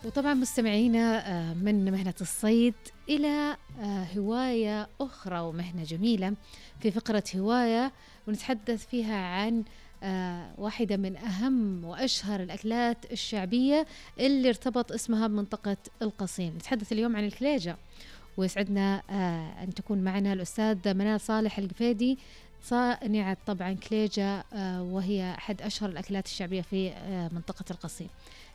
وطبعا مستمعينا من مهنة الصيد إلى هواية أخرى ومهنة جميلة في فقرة هواية، ونتحدث فيها عن واحدة من أهم وأشهر الأكلات الشعبية اللي ارتبط اسمها بمنطقة القصيم. نتحدث اليوم عن الكليجة، ويسعدنا أن تكون معنا الأستاذ منال صالح القفيدي، صانعة طبعا كليجة، وهي أحد أشهر الأكلات الشعبية في منطقة القصيم.